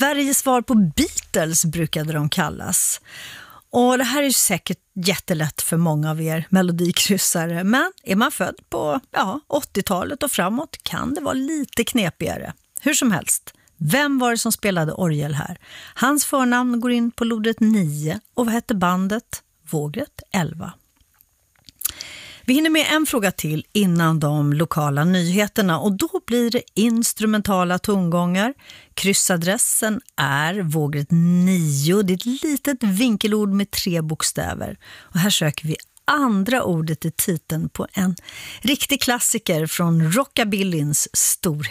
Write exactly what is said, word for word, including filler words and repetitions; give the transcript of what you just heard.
Sveriges svar på Beatles brukade de kallas. Och det här är säkert jättelätt för många av er melodikryssare, men är man född på ja, åttiotalet och framåt kan det vara lite knepigare. Hur som helst, vem var det som spelade orgel här? Hans förnamn går in på lodret nio och vad hette bandet? Vågrätt elva. Vi hinner med en fråga till innan de lokala nyheterna och då blir det instrumentala tongångar. Kryssadressen är vågrätt nio. Det är ett litet vinkelord med tre bokstäver. Och här söker vi andra ordet i titeln på en riktig klassiker från rockabillins storhet.